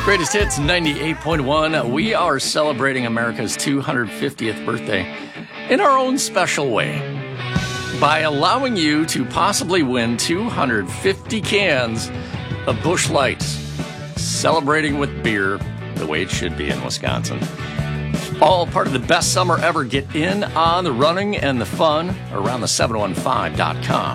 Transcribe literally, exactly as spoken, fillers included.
Greatest Hits ninety-eight point one. We are celebrating America's two hundred fiftieth birthday in our own special way by allowing you to possibly win two hundred fifty cans of Busch Lights, celebrating with beer the way it should be in Wisconsin. All part of the best summer ever. Get in on the running and the fun around the seven one five dot com.